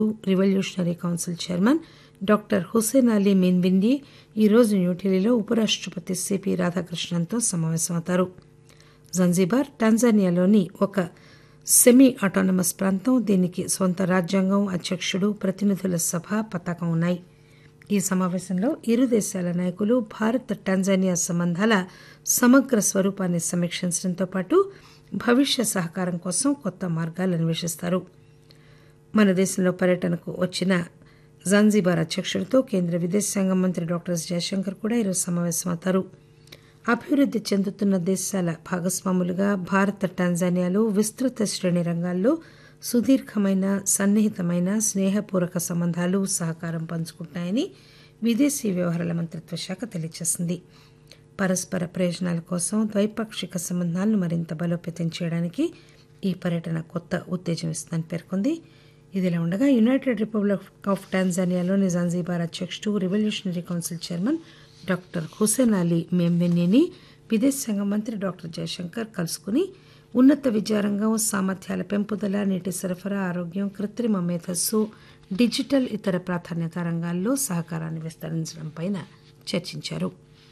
Revolutionary council chairman doctor Hussain Ali మీన్విండి ఈరోజు న్యూఢిల్లీలో ఉపరాష్టపతి సిపి రాధాకృష్ణన్తో సమావేశమవుతారు. జంజీబార్ టాంజానియాలోని ఒక సెమీ ఆటానమస్ ప్రాంతం. దీనికి సొంత రాజ్యాంగం, అధ్యక్షుడు, ప్రతినిధుల సభ, పతాకం ఉన్నాయి. ఈ సమావేశంలో ఇరు దేశాల నాయకులు భారత్ టాంజానియా సంబంధాల సమగ్ర స్వరూపాన్ని సమీక్షించడంతో పాటు భవిష్య సహకారం కోసం కొత్త మార్గాలు అన్వేషిస్తారు. మన దేశంలో పర్యటనకు వచ్చిన జాంజిబార్ అధ్యక్షుడితో కేంద్ర విదేశాంగ మంత్రి డాక్టర్ ఎస్ జయశంకర్ కూడా ఈరోజు సమావేశమవుతారు. అభివృద్ది చెందుతున్న దేశాల భాగస్వాములుగా భారత్ టాంజానియాలు విస్తృత శ్రేణి రంగాల్లో సుదీర్ఘమైన, సన్నిహితమైన, స్నేహపూర్వక సంబంధాలు, సహకారం పంచుకుంటున్నాయని విదేశీ వ్యవహారాల మంత్రిత్వ శాఖ తెలియజేసింది. పరస్పర ప్రయోజనాల కోసం ద్వైపాక్షిక సంబంధాలను మరింత బలోపేతం చేయడానికి ఈ పర్యటన కొత్త ఉత్తేజం ఇస్తుందని పేర్కొంది. ఇదిలా ఉండగా యునైటెడ్ రిపబ్లిక్ ఆఫ్ టాంజానియాలోని జాంజిబార్ అధ్యక్షుడు, revolutionary council chairman doctor Hussain Ali మీన్విండిని విదేశాంగ మంత్రి డాక్టర్ జయశంకర్ కలుసుకుని ఉన్నత విద్యారంగం, సామర్థ్యాల పెంపుదల, నీటి సరఫరా, ఆరోగ్యం, కృత్రిమ మేధస్సు, డిజిటల్, ఇతర ప్రాధాన్యత రంగాల్లో సహకారాన్ని విస్తరించడంపై చర్చించారు.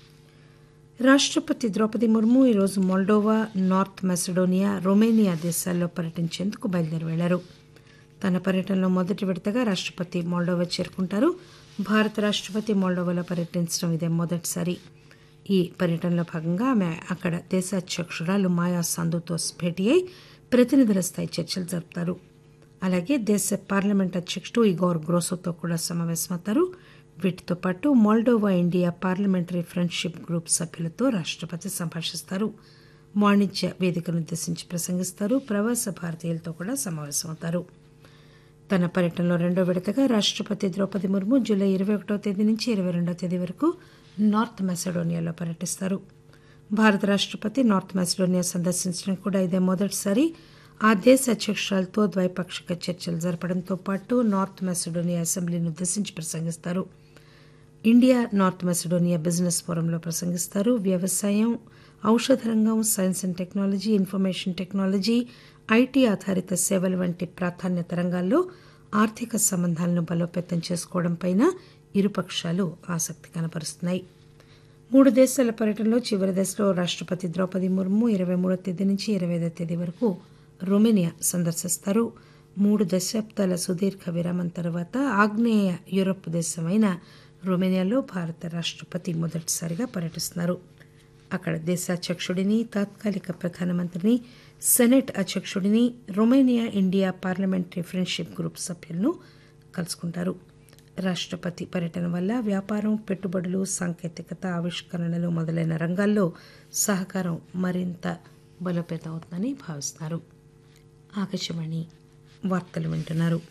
రాష్టపతి ద్రౌపది ముర్ము ఈరోజు మోల్డోవా, నార్త్ మెసడోనియా, రొమేనియా దేశాల్లో పర్యటించేందుకు బయలుదేరి వెళ్లారు. తన పర్యటనలో మొదటి విడతగా రాష్టపతి మోల్డోవా చేరుకుంటారు. భారత రాష్టపతి మోల్డోవాలో పర్యటించడం ఇదే మొదటిసారి. ఈ పర్యటనలో భాగంగా ఆమె అక్కడ దేశాధ్యక్షురాలు మాయా సందుతో భేటీ అయి ప్రతినిధుల స్థాయి చర్చలు జరుపుతారు. అలాగే దేశ పార్లమెంట్ అధ్యక్షుడు ఇగోర్ గ్రోసోతో కూడా సమావేశమవుతారు. వీటితో పాటు Moldova India parliamentary friendship group సభ్యులతో రాష్టపతి సంభాషిస్తారు. వాణిజ్య వేదికను ఉద్దేశించి ప్రసంగిస్తారు. ప్రవాస భారతీయులతో కూడా సమావేశమవుతారు. తన పర్యటనలో రెండో విడతగా రాష్టపతి ద్రౌపది ముర్ము జూలై 21వ తేదీ నుంచి 22వ తేదీ వరకు నార్త్ మెసడోనియాలో పర్యటిస్తారు. భారత రాష్టపతి నార్త్ మెసడోనియా సందర్శించడం కూడా ఇదే మొదటిసారి. ఆ దేశ అధ్యక్షురాలతో ద్వైపాక్షిక చర్చలు జరపడంతో పాటు నార్త్ మెసడోనియా అసెంబ్లీని ఉద్దేశించి ప్రసంగిస్తారు. ఇండియా నార్త్ మెసడోనియా బిజినెస్ ఫోరంలో ప్రసంగిస్తారు. వ్యవసాయం, ఔషధ రంగం, science and technology, information technology, IT ఆధారిత సేవల వంటి ప్రాధాన్యత రంగాల్లో ఆర్థిక సంబంధాలను బలోపేతం చేసుకోవడంపై ఇరుపక్షాలు ఆసక్తి కనబరుస్తున్నాయి. 3 దేశాల పర్యటనలో చివరి దశలో రాష్టపతి ద్రౌపది ముర్ము 23వ తేదీ నుంచి 25వ తేదీ వరకు రొమేనియా సందర్శిస్తారు. 3 దశాబ్దాల సుదీర్ఘ విరామం తర్వాత ఆగ్నేయ యూరప్ దేశమైన రొమేనియాలో భారత రాష్టపతి మొదటిసారిగా పర్యటిస్తున్నారు. అక్కడ దేశాధ్యక్షుడిని, తాత్కాలిక ప్రధానమంత్రిని, సెనెట్ అధ్యక్షుడిని, Romania India parliamentary friendship group సభ్యులను కలుసుకుంటారు. రాష్టపతి పర్యటన వల్ల వ్యాపారం, పెట్టుబడులు, సాంకేతికత, ఆవిష్కరణలు మొదలైన రంగాల్లో సహకారం మరింత బలోపేతం అవుతుందని భావిస్తున్నారు. ఆకాశవాణి వార్తలు వింటున్నారు.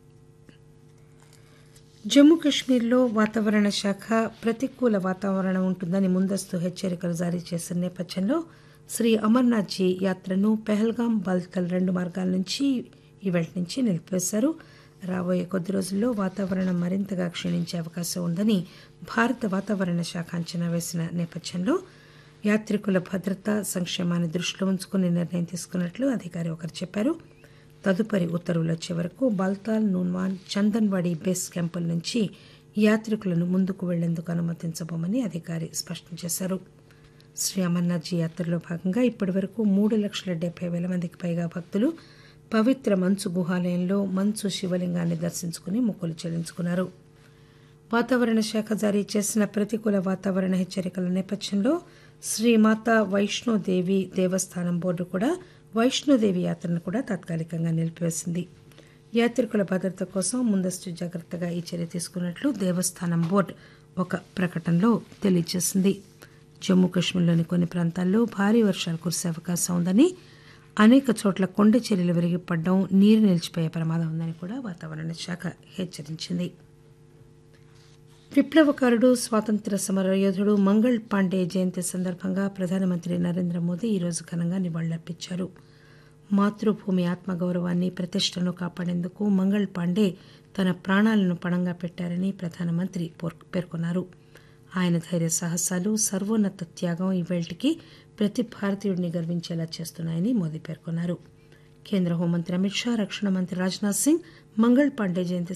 జమ్మూ కశ్మీర్లో వాతావరణ శాఖ ప్రతికూల వాతావరణం ఉంటుందని ముందస్తు హెచ్చరికలు జారీ చేసిన నేపథ్యంలో శ్రీ అమర్నాథ్జీ యాత్రను పెహల్గాం, బాల్తల్ 2 మార్గాల నుంచి ఇవాళ నుంచి నిలిపివేశారు. రాబోయే కొద్ది రోజుల్లో వాతావరణం మరింతగా క్షీణించే అవకాశం ఉందని భారత వాతావరణ శాఖ అంచనా వేసిన నేపథ్యంలో యాత్రికుల భద్రత, సంక్షేమాన్ని దృష్టిలో ఉంచుకుని నిర్ణయం తీసుకున్నట్లు అధికారి ఒకరు చెప్పారు. తదుపరి ఉత్తర్వులు వచ్చే వరకు బాల్తాల్, నూన్వాన్, చందన్వాడి బేస్ క్యాంపుల నుంచి యాత్రికులను ముందుకు వెళ్లేందుకు అనుమతించబోమని అధికారి స్పష్టం చేశారు. శ్రీ అమర్నాథ్జీ యాత్రలో భాగంగా ఇప్పటివరకు 3,70,000 మందికి పైగా భక్తులు పవిత్ర మంచు గుహాలయంలో మంచు శివలింగాన్ని దర్శించుకుని మొక్కులు చెల్లించుకున్నారు. వాతావరణ శాఖ జారీ చేసిన ప్రతికూల వాతావరణ హెచ్చరికల నేపథ్యంలో శ్రీమాతా వైష్ణోదేవి దేవస్థానం బోర్డు కూడా వైష్ణోదేవి యాత్రను కూడా తాత్కాలికంగా నిలిపివేసింది. యాత్రికుల భద్రత కోసం ముందస్తు జాగ్రత్తగా ఈ చర్య తీసుకున్నట్లు దేవస్థానం బోర్డు ఒక ప్రకటనలో తెలియజేసింది. జమ్మూ కశ్మీర్లోని కొన్ని ప్రాంతాల్లో భారీ వర్షాలు కురిసే అవకాశం ఉందని, అనేక చోట్ల కొండ చర్యలు విరిగిపడడం, నీరు నిలిచిపోయే ప్రమాదం ఉందని కూడా వాతావరణ శాఖ హెచ్చరించింది. విప్లవకారుడు, స్వాతంత్ర సమర యోధుడు మంగళ్ పాండే జయంతి సందర్భంగా ప్రధానమంత్రి నరేంద్ర మోదీ ఈరోజు ఘనంగా నివాళులర్పించారు. మాతృభూమి ఆత్మగౌరవాన్ని, ప్రతిష్టను కాపాడేందుకు మంగళ్ పాండే తన ప్రాణాలను పణంగా పెట్టారని ప్రధానమంత్రి పేర్కొన్నారు. ఆయన ధైర్య సాహసాలు, సర్వోన్నత త్యాగం ఇవాళ్టికి ప్రతి భారతీయుడిని గర్వించేలా చేస్తున్నాయని మోదీ పేర్కొన్నారు. కేంద్ర హోంమంత్రి అమిత్ షా రక్షణ మంత్రి రాజ్నాథ్ సింగ్ మంగళ్ పాండే జయంతి